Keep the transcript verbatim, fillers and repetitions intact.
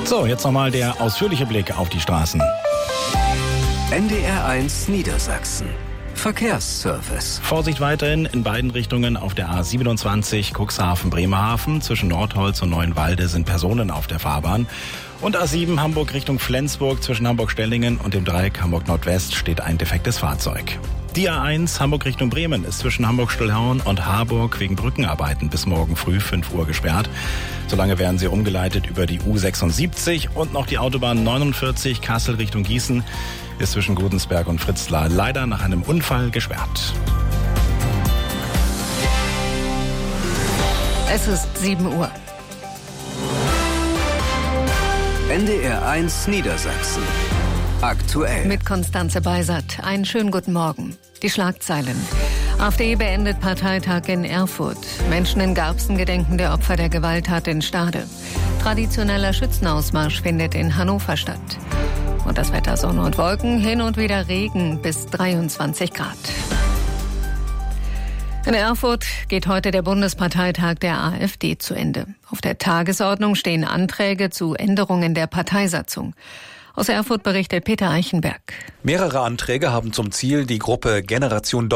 So, jetzt nochmal der ausführliche Blick auf die Straßen. N D R eins Niedersachsen. Verkehrsservice. Vorsicht weiterhin in beiden Richtungen auf der A siebenundzwanzig Cuxhaven-Bremerhaven. Zwischen Nordholz und Neuenwalde sind Personen auf der Fahrbahn. Und A sieben Hamburg Richtung Flensburg zwischen Hamburg-Stellingen und dem Dreieck Hamburg-Nordwest steht ein defektes Fahrzeug. Die A eins Hamburg Richtung Bremen ist zwischen Hamburg-Stillhauen und Harburg wegen Brückenarbeiten bis morgen früh fünf Uhr gesperrt. Solange werden sie umgeleitet über die U sechsundsiebzig und noch die Autobahn neunundvierzig Kassel Richtung Gießen ist zwischen Gudensberg und Fritzlar leider nach einem Unfall gesperrt. Es ist sieben Uhr. N D R eins Niedersachsen. Aktuell. Mit Konstanze Beisert. Einen schönen guten Morgen. Die Schlagzeilen. AfD beendet Parteitag in Erfurt. Menschen in Garbsen gedenken der Opfer der Gewalttat in Stade. Traditioneller Schützenausmarsch findet in Hannover statt. Und das Wetter: Sonne und Wolken, hin und wieder Regen bis dreiundzwanzig Grad. In Erfurt geht heute der Bundesparteitag der AfD zu Ende. Auf der Tagesordnung stehen Anträge zu Änderungen der Parteisatzung. Aus Erfurt berichtet Peter Eichenberg. Mehrere Anträge haben zum Ziel, die Gruppe Generation